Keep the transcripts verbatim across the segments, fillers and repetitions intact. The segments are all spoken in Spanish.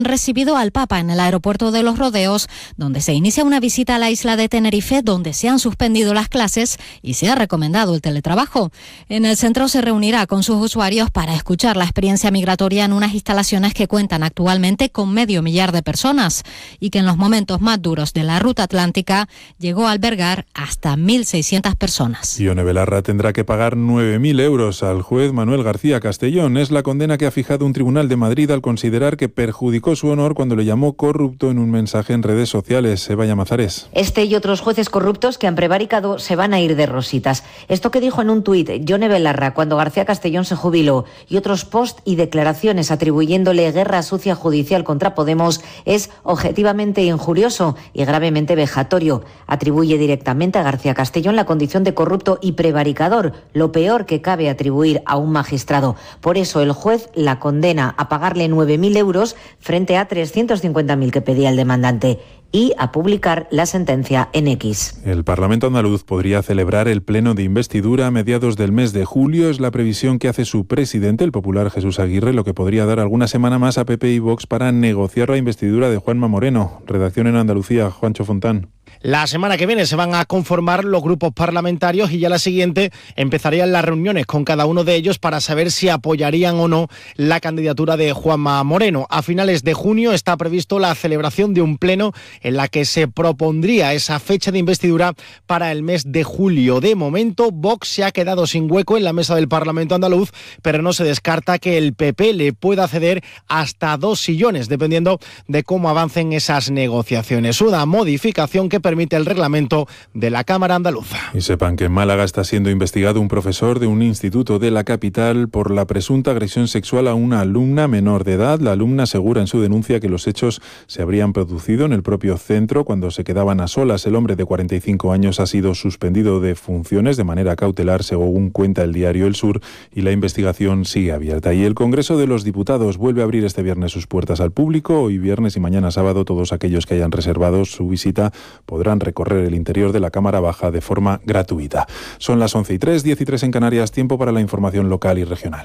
recibido al Papa en el aeropuerto de Los Rodeos, donde se inicia una visita a la isla de Tenerife, donde se han suspendido las clases y se ha recomendado el teletrabajo. En el centro se reunirá con sus usuarios para escuchar la experiencia migratoria en unas instalaciones que cuentan actualmente con medio millar de personas y que en los momentos más duros de la ruta atlántica llegó a albergar hasta mil seiscientas personas. Ione Belarra tendrá que pagar nueve mil euros al juez Manuel García Castellón. Es la condena que ha fijado un tribunal de Madrid al considerar que perjudicó su honor cuando le llamó corrupto en un mensaje en redes sociales. Eva Llamazares. Este y otros jueces corruptos que han prevaricado se van a ir de rositas. Esto que dijo en un tuit Ione Belarra cuando García Castellón se jubiló y otros post y declaraciones atribuyéndole guerra sucia judicial contra Podemos es objetivamente injurioso y gravemente vejatorio. Atribuye directamente a García Castellón la condición de corrupto y prevaricador, lo peor que cabe atribuir a un magistrado. Por eso el juez la condena a pagarle nueve mil euros frente a trescientos cincuenta mil que pedía el demandante y a publicar la sentencia en X. El Parlamento andaluz podría celebrar el pleno de investidura a mediados del mes de julio. Es la previsión que hace su presidente, el popular Jesús Aguirre, lo que podría dar alguna semana más a P P y Vox para negociar la investidura de Juanma Moreno. Redacción en Andalucía, Juancho Fontán. La semana que viene se van a conformar los grupos parlamentarios y ya la siguiente empezarían las reuniones con cada uno de ellos para saber si apoyarían o no la candidatura de Juanma Moreno. A finales de junio está previsto la celebración de un pleno en la que se propondría esa fecha de investidura para el mes de julio. De momento, Vox se ha quedado sin hueco en la mesa del Parlamento andaluz, pero no se descarta que el P P le pueda ceder hasta dos sillones, dependiendo de cómo avancen esas negociaciones. Una modificación que permite el reglamento de la Cámara Andaluza. Y sepan que en Málaga está siendo investigado un profesor de un instituto de la capital por la presunta agresión sexual a una alumna menor de edad. La alumna asegura en su denuncia que los hechos se habrían producido en el propio centro cuando se quedaban a solas. El hombre de cuarenta y cinco años ha sido suspendido de funciones de manera cautelar, según cuenta el diario El Sur, y la investigación sigue abierta. Y el Congreso de los Diputados vuelve a abrir este viernes sus puertas al público. Hoy viernes y mañana sábado todos aquellos que hayan reservado su visita podrán recorrer el interior de la Cámara Baja de forma gratuita. Son las once y tres, diez y tres en Canarias, tiempo para la información local y regional.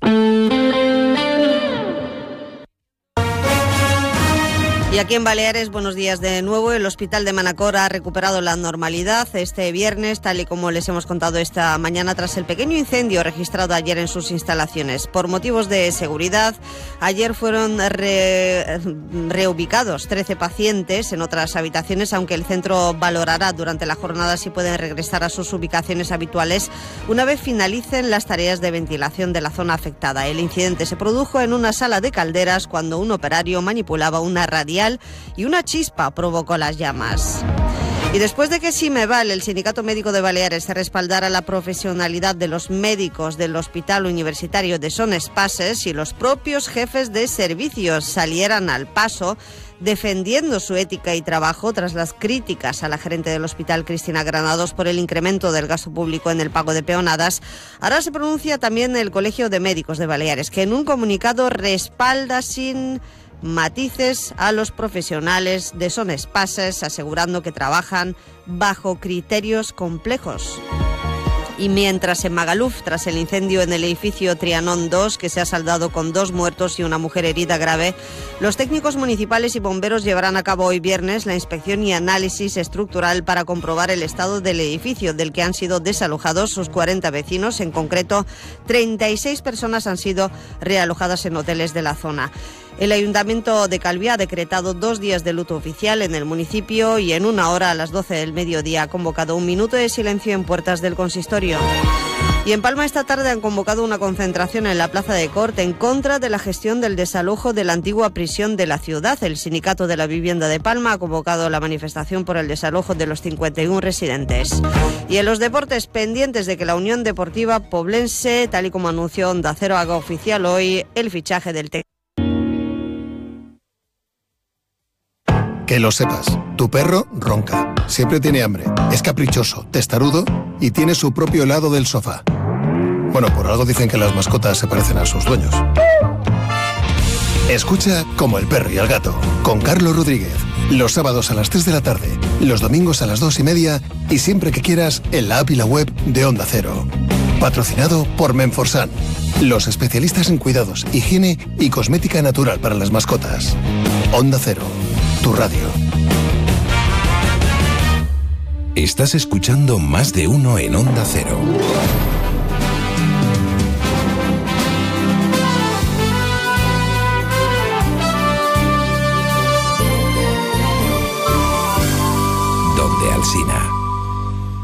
Y aquí en Baleares, buenos días de nuevo. El Hospital de Manacor ha recuperado la normalidad este viernes, tal y como les hemos contado esta mañana, tras el pequeño incendio registrado ayer en sus instalaciones. Por motivos de seguridad, ayer fueron re, reubicados trece pacientes en otras habitaciones, aunque el centro valorará durante la jornada si pueden regresar a sus ubicaciones habituales una vez finalicen las tareas de ventilación de la zona afectada. El incidente se produjo en una sala de calderas cuando un operario manipulaba una radial y una chispa provocó las llamas. Y después de que Simeval, el Sindicato Médico de Baleares, se respaldara la profesionalidad de los médicos del Hospital Universitario de Son Espases y los propios jefes de servicios salieran al paso defendiendo su ética y trabajo tras las críticas a la gerente del hospital, Cristina Granados, por el incremento del gasto público en el pago de peonadas, ahora se pronuncia también el Colegio de Médicos de Baleares, que en un comunicado respalda sin matices a los profesionales de Son Espases, asegurando que trabajan bajo criterios complejos. Y mientras en Magaluf, tras el incendio en el edificio Trianón dos, que se ha saldado con dos muertos y una mujer herida grave, los técnicos municipales y bomberos llevarán a cabo hoy viernes la inspección y análisis estructural para comprobar el estado del edificio, del que han sido desalojados sus cuarenta vecinos. En concreto, treinta y seis personas han sido realojadas en hoteles de la zona. El Ayuntamiento de Calvi ha decretado dos días de luto oficial en el municipio y en una hora, a las doce del mediodía, ha convocado un minuto de silencio en puertas del consistorio. Y en Palma esta tarde han convocado una concentración en la Plaza de Corte en contra de la gestión del desalojo de la antigua prisión de la ciudad. El Sindicato de la Vivienda de Palma ha convocado la manifestación por el desalojo de los cincuenta y uno residentes. Y en los deportes, pendientes de que la Unión Deportiva Poblense, tal y como anunció Onda Cero, haga oficial hoy el fichaje del técnico. Que lo sepas, tu perro ronca, siempre tiene hambre, es caprichoso, testarudo y tiene su propio lado del sofá. Bueno, por algo dicen que las mascotas se parecen a sus dueños. Escucha Como el perro y el gato, con Carlos Rodríguez, los sábados a las tres de la tarde, los domingos a las dos y media y siempre que quieras en la app y la web de Onda Cero. Patrocinado por Menforsan, los especialistas en cuidados, higiene y cosmética natural para las mascotas. Onda Cero, tu radio. Estás escuchando Más de Uno en Onda Cero.